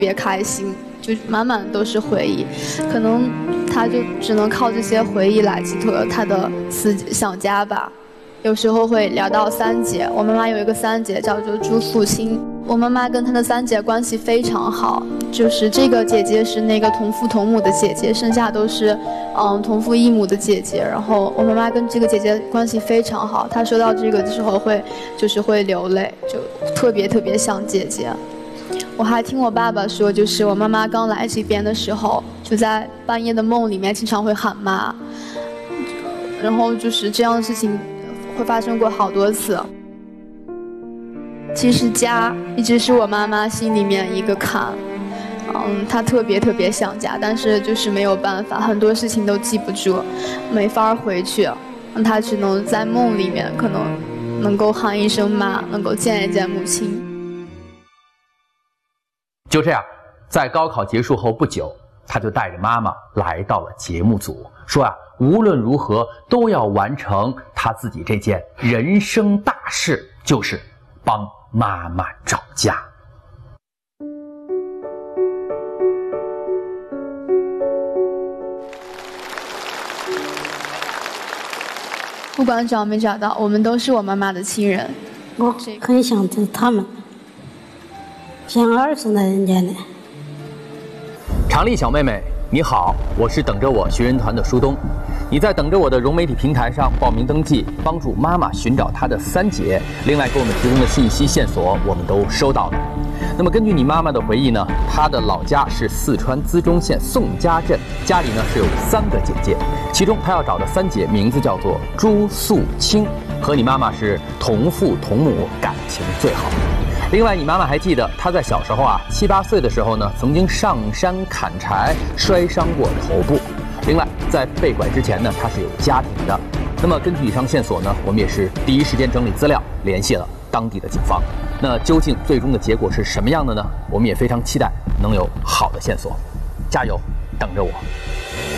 别开心，就满满都是回忆，可能他就只能靠这些回忆来寄托他的想家吧。有时候会聊到三姐，我妈妈有一个三姐叫做朱素清，我妈妈跟她的三姐关系非常好，就是这个姐姐是那个同父同母的姐姐，剩下都是同父异母的姐姐。然后我妈妈跟这个姐姐关系非常好，她说到这个的时候会流泪，就特别想姐姐。我还听我爸爸说，就是我妈妈刚来这边的时候，就在半夜的梦里面经常会喊妈，然后就是这样的事情会发生过好多次。其实家一直是我妈妈心里面一个坎，她特别想家，但是就是没有办法，很多事情都记不住，没法回去，她只能在梦里面可能能够喊一声妈，能够见一见母亲。 就这样，在高考结束后不久，他就带着妈妈来到了节目组，说无论如何都要完成他自己这件人生大事，就是帮妈妈找家。 不管找没找到，我们都是我妈妈的亲人。 我很想着他们，像儿子那人家的。 常丽小妹妹，你好，我是等着我学人团的舒东。你在等着我的融媒体平台上报名登记，帮助妈妈寻找她的三姐。另外给我们提供的信息线索，我们都收到了。那么根据你妈妈的回忆呢，她的老家是四川资中县宋家镇，家里呢是有3个姐姐，其中她要找的三姐名字叫做朱素清，和你妈妈是同父同母，感情最好。另外，你妈妈还记得她在小时候7、8岁的时候呢，曾经上山砍柴摔伤过头部。另外，在被拐之前呢，她是有家庭的。那么根据以上线索呢，我们也是第一时间整理资料，联系了当地的警方。那究竟最终的结果是什么样的呢？我们也非常期待能有好的线索。加油，等着我。